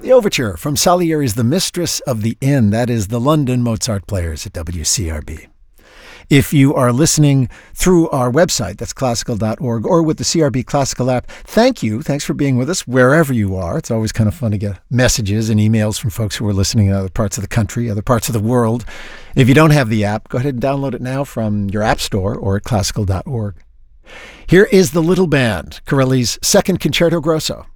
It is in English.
The overture from Salieri's The Mistress of the Inn. That is the London Mozart Players at WCRB. If you are listening through our website, that's classical.org, or with the CRB Classical app, thank you. Thanks for being with us wherever you are. It's always kind of fun to get messages and emails from folks who are listening in other parts of the country, other parts of the world. If you don't have the app, go ahead and download it now from your app store or at classical.org. Here is the Little Band, Corelli's Second Concerto Grosso.